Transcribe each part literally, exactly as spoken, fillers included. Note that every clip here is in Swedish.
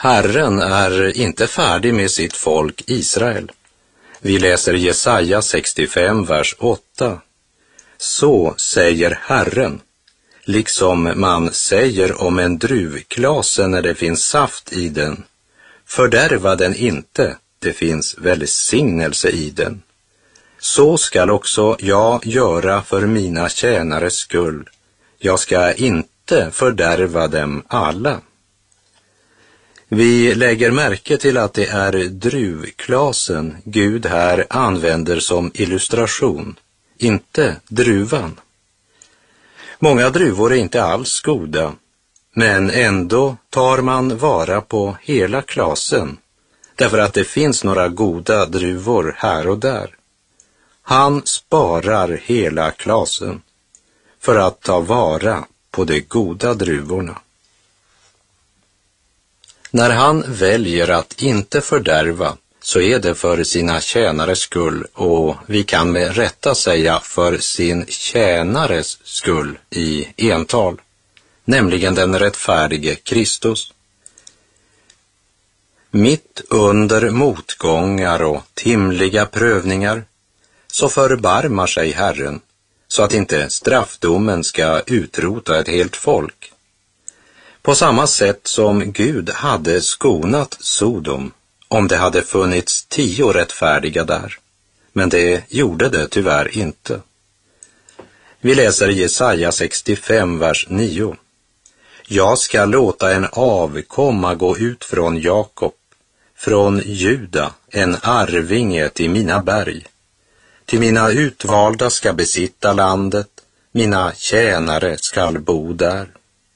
Herren är inte färdig med sitt folk Israel. Vi läser Jesaja sextiofem, vers åtta. Så säger Herren, liksom man säger om en druvklase när det finns saft i den. Fördärva den inte, det finns välsignelse i den. Så skall också jag göra för mina tjänares skull. Jag ska inte fördärva dem alla. Vi lägger märke till att det är druvklasen Gud här använder som illustration, inte druvan. Många druvor är inte alls goda, men ändå tar man vara på hela klasen, därför att det finns några goda druvor här och där. Han sparar hela klasen för att ta vara på de goda druvorna. När han väljer att inte fördärva så är det för sina tjänares skull, och vi kan med rätta säga för sin tjänares skull i ental, nämligen den rättfärdige Kristus. Mitt under motgångar och timliga prövningar så förbarmar sig Herren, så att inte straffdomen ska utrota ett helt folk. På samma sätt som Gud hade skonat Sodom om det hade funnits tio rättfärdiga där, men det gjorde det tyvärr inte. Vi läser Jesaja sextiofem, vers nio. Jag ska låta en avkomma gå ut från Jakob, från Juda en arvinge till mina berg. Till mina utvalda ska besitta landet, mina tjänare skall bo där.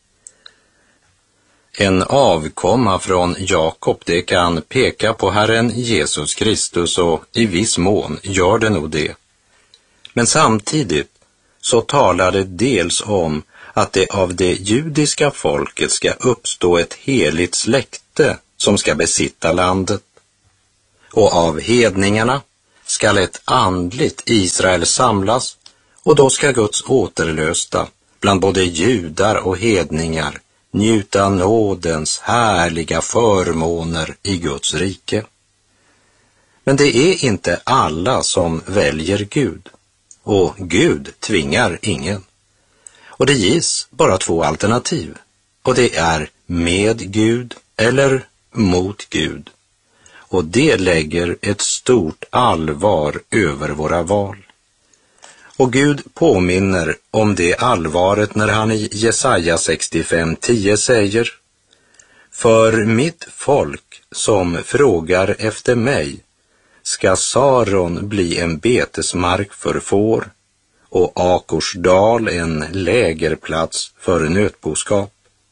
En avkomma från Jakob, det kan peka på Herren Jesus Kristus, och i viss mån gör det nog det. Men samtidigt så talar det dels om att det av det judiska folket ska uppstå ett heligt släkte som ska besitta landet. Och av hedningarna skall ett andligt Israel samlas, och då ska Guds återlösta bland både judar och hedningar njuta nådens härliga förmåner i Guds rike. Men det är inte alla som väljer Gud, och Gud tvingar ingen. Och det ges bara två alternativ, och det är med Gud eller mot Gud. Och det lägger ett stort allvar över våra val. Och Gud påminner om det allvaret när han i Jesaja sextiofem tio säger: För mitt folk som frågar efter mig ska Saron bli en betesmark för får och Akorsdal en lägerplats för nötboskap.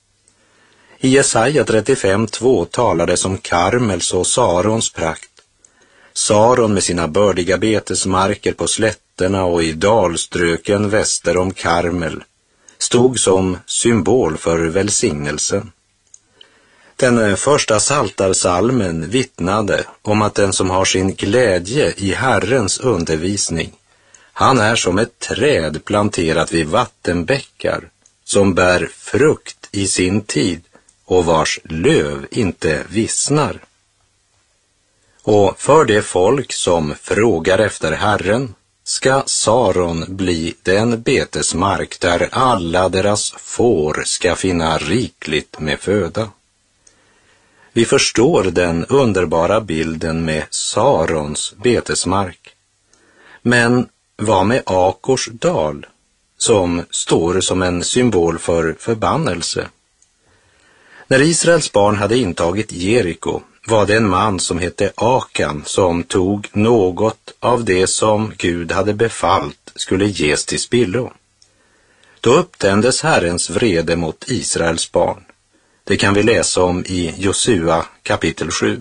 I Jesaja trettiofem två talar det om Karmels och Sarons prakt. Saron med sina bördiga betesmarker på slätterna och i dalströken väster om Karmel stod som symbol för välsignelsen. Den första saltarsalmen vittnade om att den som har sin glädje i Herrens undervisning, han är som ett träd planterat vid vattenbäckar, som bär frukt i sin tid och vars löv inte vissnar. Och för det folk som frågar efter Herren ska Saron bli den betesmark där alla deras får ska finna rikligt med föda. Vi förstår den underbara bilden med Sarons betesmark. Men vad med Akorsdal, som står som en symbol för förbannelse? När Israels barn hade intagit Jeriko var det en man som hette Akan som tog något av det som Gud hade befallt skulle ges till spillo. Då upptändes Herrens vrede mot Israels barn. Det kan vi läsa om i Josua kapitel sju.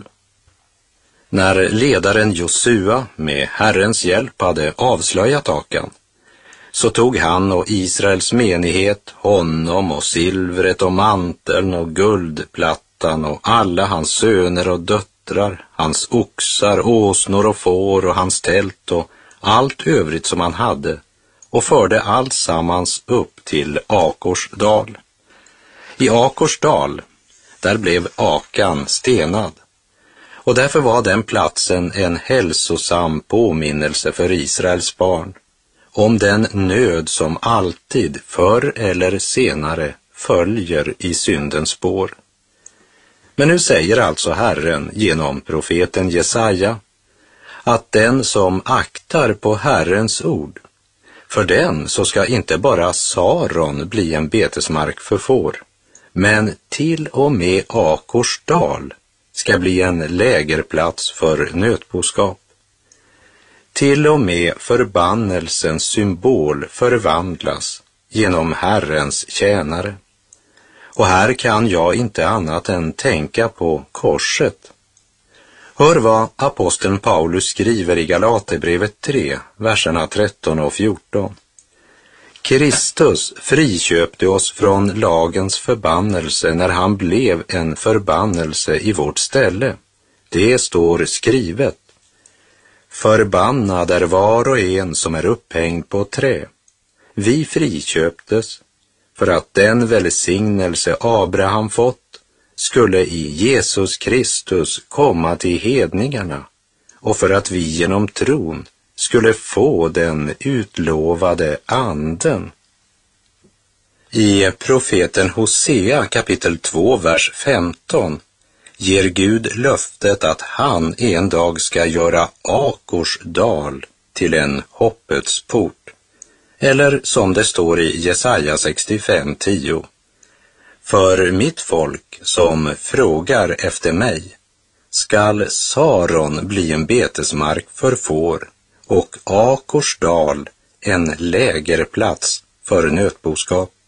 När ledaren Josua med Herrens hjälp hade avslöjat Akan, så tog han och Israels menighet honom och silvret och manteln och guldplattan och alla hans söner och döttrar, hans oxar, åsnor och får och hans tält och allt övrigt som han hade, och förde alltsammans upp till Akorsdal. I Akorsdal, där blev Akan stenad. Och därför var den platsen en hälsosam påminnelse för Israels barn om den nöd som alltid förr eller senare följer i syndens spår. Men nu säger alltså Herren genom profeten Jesaja att den som aktar på Herrens ord, för den så ska inte bara Saron bli en betesmark för får, men till och med Akors dal ska bli en lägerplats för nötboskap. Till och med förbannelsens symbol förvandlas genom Herrens tjänare. Och här kan jag inte annat än tänka på korset. Hör vad aposteln Paulus skriver i Galaterbrevet tre, verserna tretton och fjorton. Kristus friköpte oss från lagens förbannelse när han blev en förbannelse i vårt ställe. Det står skrivet: förbannad är var och en som är upphängd på trä. Vi friköptes för att den välsignelse Abraham fått skulle i Jesus Kristus komma till hedningarna och för att vi genom tron skulle få den utlovade anden. I profeten Hosea kapitel två, vers femton ger Gud löftet att han en dag ska göra Akors dal till en hoppets port. Eller som det står i Jesaja sextiofem tio. För mitt folk som frågar efter mig skall Saron bli en betesmark för får och Akors dal en lägerplats för nötboskap.